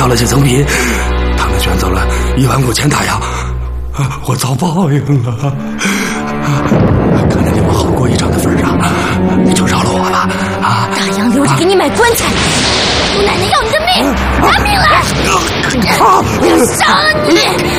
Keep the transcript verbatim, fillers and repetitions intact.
了这赠品，他们卷走了一万五千大洋，我遭报应了。看在你我好过一场的份上，你就饶了我吧！啊， 大洋留着给你买棺材，姑奶奶要你的命，拿命来！我要杀了你！